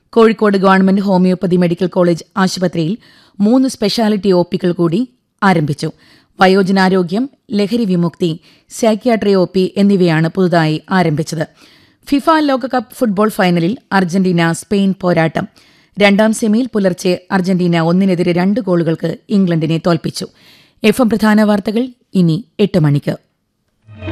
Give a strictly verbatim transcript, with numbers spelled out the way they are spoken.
Kozhikode government homeopathy medical college ആശുപത്രിയിൽ മൂന്ന് speciality ഒപികൾ കൂടി ആരംഭിച്ചു. വയോജനാരോഗ്യം, ലഹരി വിമുക്തി, സൈക്യാട്രി ഒ പി എന്നിവയാണ് പുതുതായി ആരംഭിച്ചത്. ഫിഫ ലോകകപ്പ് ഫുട്ബോൾ ഫൈനലിൽ അർജന്റീന സ്പെയിൻ പോരാട്ടം. രണ്ടാം സെമിയിൽ പുലർച്ചെ അർജന്റീന ഒന്നിനെതിരെ രണ്ട് ഗോളുകൾക്ക് ഇംഗ്ലണ്ടിനെ തോൽപ്പിച്ചു. എഫ് എം പ്രധാന വാർത്തകൾ ഇനി എട്ട് മണിക്ക്.